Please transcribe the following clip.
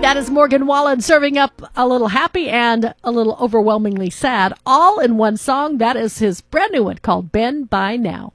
That is Morgan Wallen serving up a little happy and a little overwhelmingly sad, all in one song. That is his brand new one called Ben by Now.